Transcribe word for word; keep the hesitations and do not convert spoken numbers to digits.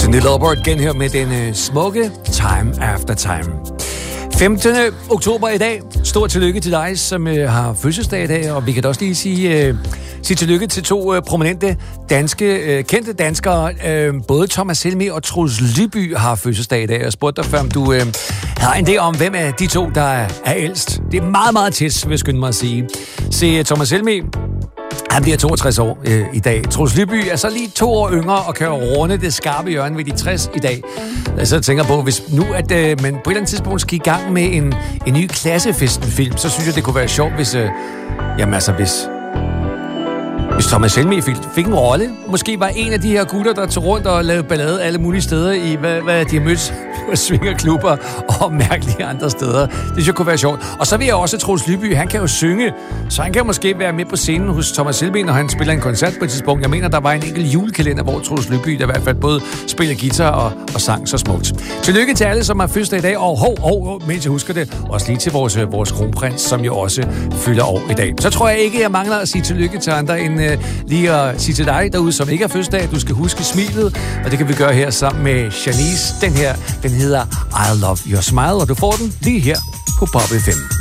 Cyndi Lauper genhør med den øh, smukke Time After Time. femtende oktober i dag. Stort tillykke til dig, som øh, har fødselsdag i dag, og vi kan da også lige sige, øh, sige tillykke til to øh, prominente danske, øh, kendte danskere. Øh, både Thomas Helmig og Troels Lyby har fødselsdag i dag. Jeg spurgte dig før, om du øh, har en idé om, hvem af de to, der er, er ældst. Det er meget, meget tæt, vil jeg skynde mig at sige. Se, Thomas Helmig, han bliver toogtres år øh, i dag. Troels Lyby er så lige to år yngre og kan runde det skarpe hjørne ved de tres i dag. Jeg så tænker på, hvis nu at øh, man på et eller andet tidspunkt skal i gang med en, en ny Klassefesten-film, så synes jeg, det kunne være sjovt, hvis... Øh, jamen altså, hvis... Hvis Thomas Helmig fik, fik en rolle, måske var en af de her gutter, der tog rundt og lavede ballade alle mulige steder i, hvad, hvad de har mødt på swingerklubber og mærkelige andre steder. Det synes jeg kunne være sjovt. Og så vil jeg også, Troels Lyby, han kan jo synge, så han kan måske være med på scenen hos Thomas Helmig, når han spiller en koncert på et tidspunkt. Jeg mener, der var en enkelt julekalender, hvor Troels Lyby, der i hvert fald både spiller guitar og, og sang så smukt. Tillykke til alle, som har fødselsdag i dag, og hov, hov, hov, mens jeg husker det, også lige til vores, vores kronprins, som jo også fylder år i dag. Så tror jeg ikke, jeg mangler at sige tillykke til andre end lige at sige til dig derude, som ikke har fødselsdag, at du skal huske smilet, og det kan vi gøre her sammen med Shanice. Den her, den hedder I Love Your Smile, og du får den lige her på Pop F M.